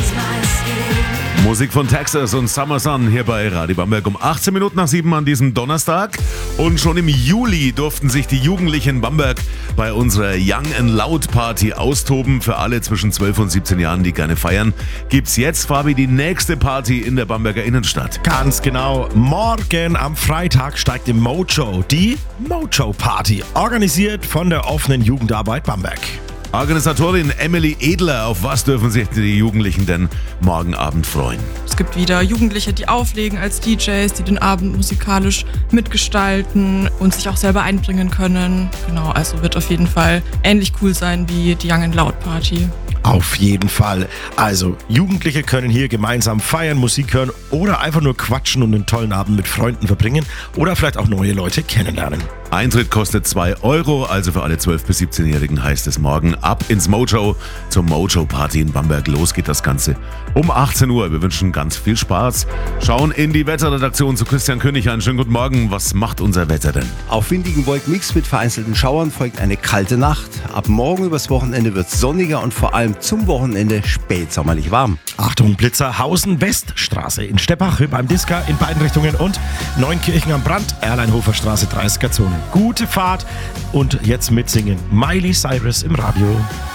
Musik von Texas und Summer Sun hier bei Radio Bamberg um 18 Minuten nach 7 an diesem Donnerstag. Und schon im Juli durften sich die Jugendlichen in Bamberg bei unserer Young and Loud Party austoben. Für alle zwischen 12 und 17 Jahren, die gerne feiern, gibt's jetzt, Fabi, die nächste Party in der Bamberger Innenstadt. Ganz genau. Morgen am Freitag steigt im Mojo die Mojo Party, organisiert von der offenen Jugendarbeit Bamberg. Organisatorin Emily Edler, auf was dürfen sich die Jugendlichen denn morgen Abend freuen? Es gibt wieder Jugendliche, die auflegen als DJs, die den Abend musikalisch mitgestalten und sich auch selber einbringen können. Genau, also wird auf jeden Fall ähnlich cool sein wie die Young and Loud Party. Auf jeden Fall. Also, Jugendliche können hier gemeinsam feiern, Musik hören oder einfach nur quatschen und einen tollen Abend mit Freunden verbringen oder vielleicht auch neue Leute kennenlernen. Eintritt kostet 2 Euro, also für alle 12- bis 17-Jährigen heißt es morgen ab ins Mojo zur Mojo Party in Bamberg. Los geht das Ganze um 18 Uhr. Wir wünschen ganz viel Spaß. Schauen in die Wetterredaktion zu Christian König. Einen schönen guten Morgen. Was macht unser Wetter denn? Auf windigen Wolkenmix mit vereinzelten Schauern folgt eine kalte Nacht. Ab morgen übers Wochenende wird es sonniger und vor allem zum Wochenende spätsommerlich warm. Achtung, Blitzer, Hausen Weststraße in Steppach beim Diska in beiden Richtungen und Neunkirchen am Brand, Erleinhofer Straße 30er Zone. Gute Fahrt und jetzt mitsingen Miley Cyrus im Radio.